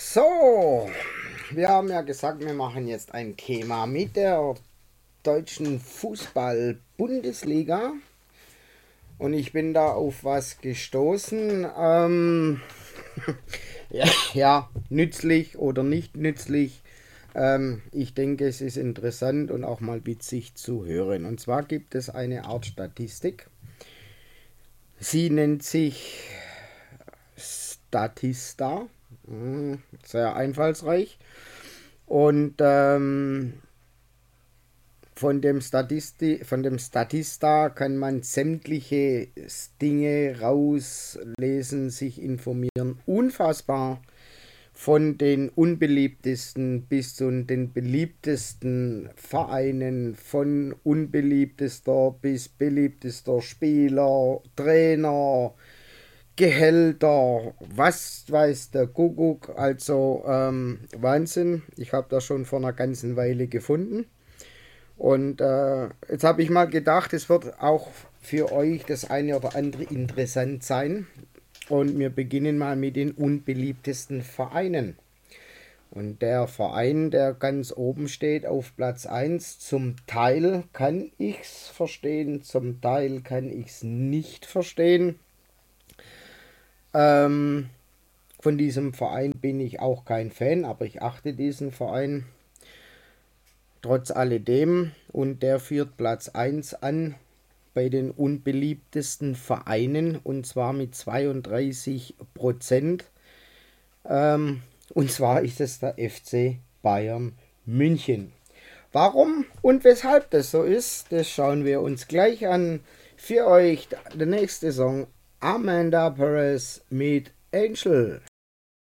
So, wir haben ja gesagt, wir machen jetzt ein Thema mit der deutschen Fußball-Bundesliga und ich bin da auf was gestoßen. Ja, nützlich oder nicht nützlich. Ich denke, es ist interessant und auch mal witzig zu hören. Und zwar gibt es eine Art Statistik. Sie nennt sich Statista. Sehr einfallsreich. Und von dem Statista kann man sämtliche Dinge rauslesen, sich informieren. Unfassbar. Von den unbeliebtesten bis zu den beliebtesten Vereinen, von unbeliebtester bis beliebtester Spieler, Trainer, Gehälter, was weiß der Kuckuck. Also Wahnsinn. Ich habe das schon vor einer ganzen Weile gefunden. Und jetzt habe ich mal gedacht, es wird auch für euch das eine oder andere interessant sein. Und wir beginnen mal mit den unbeliebtesten Vereinen. Und der Verein, der ganz oben steht, auf Platz eins, zum Teil kann ich es verstehen, zum Teil kann ich es nicht verstehen. Von diesem Verein bin ich auch kein Fan, aber ich achte diesen Verein trotz alledem. Und der führt Platz eins an bei den unbeliebtesten Vereinen, und zwar mit 32%. Und zwar ist es der FC Bayern München. Warum und weshalb das so ist, das schauen wir uns gleich an. Für euch der nächste Song Amanda Perez mit Angel.